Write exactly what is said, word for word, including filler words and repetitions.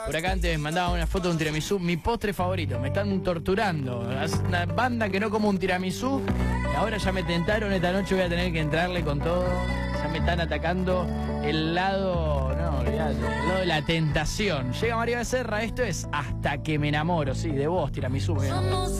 Por acá antes mandaba una foto de un tiramisú, mi postre favorito, me están torturando. Es una banda que no como un tiramisú y ahora ya me tentaron, esta noche voy a tener que entrarle con todo. Ya me están atacando el lado, no, olvidate, el lado de la tentación. Llega María Becerra, esto es Hasta que me enamoro, sí, de vos, tiramisú, me enamoro.